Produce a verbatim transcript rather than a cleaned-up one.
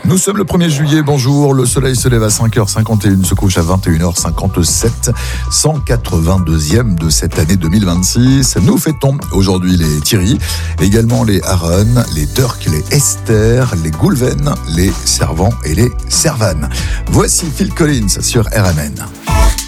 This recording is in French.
Nous sommes le premier juillet, bonjour, le soleil se lève à cinq heures cinquante et une, se couche à vingt et une heures cinquante-sept, cent quatre-vingt-deuxième de cette année deux mille vingt-six. Nous fêtons aujourd'hui les Thierry, également les Aaron, les Dirk, les Esther, les Goulven, les Servants et les Servanes. Voici Phil Collins sur R M N.